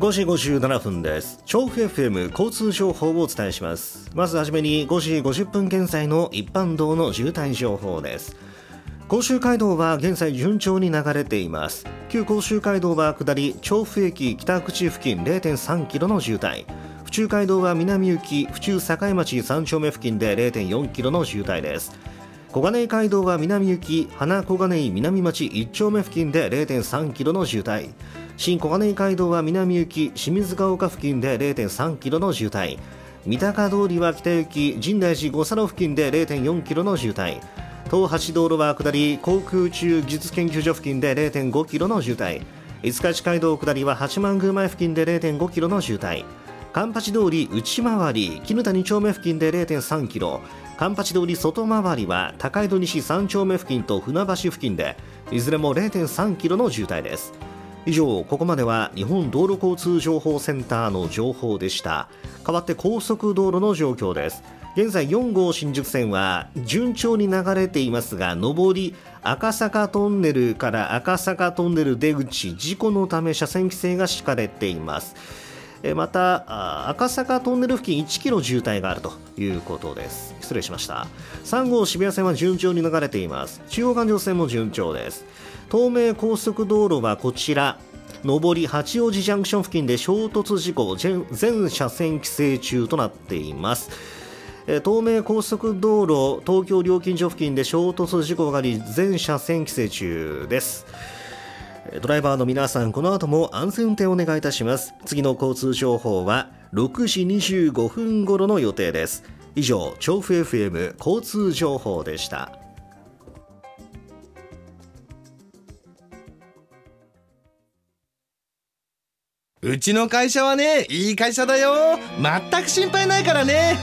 5時57分です。調布 FM 交通情報をお伝えします。まずはじめに5時50分現在の一般道の渋滞情報です。甲州街道は現在順調に流れています。旧甲州街道は下り調布駅北口付近 0.3 キロの渋滞、府中街道は南行き府中境町3丁目付近で 0.4 キロの渋滞です。小金井街道は南行き花小金井南町1丁目付近で 0.3 キロの渋滞、新小金井街道は南行き清水ヶ丘付近で 0.3 キロの渋滞、三鷹通りは北行き深大寺五差路付近で 0.4 キロの渋滞、東八道路は下り航空宇宙技術研究所付近で 0.5 キロの渋滞、五日市街道下りは八幡宮前付近で 0.5 キロの渋滞、環八通り内回り絹田2丁目付近で 0.3 キロ、環八通り外回りは高井戸西3丁目付近と船橋付近でいずれも 0.3 キロの渋滞です。以上、ここまでは日本道路交通情報センターの情報でした。代わって高速道路の状況です。現在4号新宿線は順調に流れていますが、上り赤坂トンネルから赤坂トンネル出口、事故のため車線規制が敷かれています。また赤坂トンネル付近1キロ渋滞があるということです。失礼しました。3号渋谷線は順調に流れています。中央環状線も順調です。東名高速道路はこちら上り八王子ジャンクション付近で衝突事故、全車線規制中となっています。東名高速道路東京料金所付近で衝突事故があり全車線規制中です。ドライバーの皆さん、この後も安全運転をお願いいたします。次の交通情報は6時25分頃の予定です。以上、調布 FM 交通情報でした。 うちの会社はね、いい会社だよ。全く心配ないからね。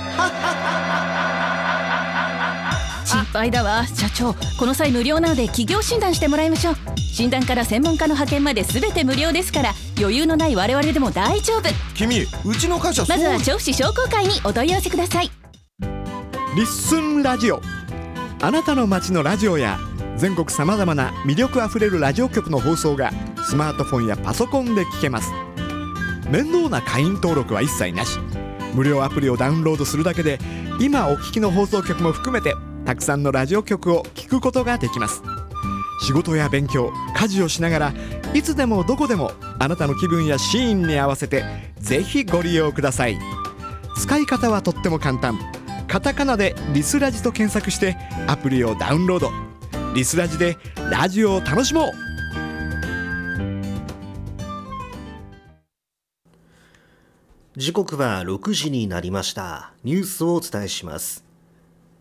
心配だわ。社長、この際無料なので企業診断してもらいましょう。診断から専門家の派遣まで全て無料ですから、余裕のない我々でも大丈夫。 君、うちの会社まずは調布市商工会にお問い合わせください。 リッスンラジオ、あなたの街のラジオや全国さまざまな魅力あふれるラジオ局の放送がスマートフォンやパソコンで聞けます。面倒な会員登録は一切なし、無料アプリをダウンロードするだけで今お聞きの放送局も含めてたくさんのラジオ局を聞くことができます。仕事や勉強、家事をしながらいつでもどこでもあなたの気分やシーンに合わせてぜひご利用ください。使い方はとっても簡単。カタカナでリスラジと検索してアプリをダウンロード。リスラジでラジオを楽しもう。 時刻は6時になりました。ニュースをお伝えします。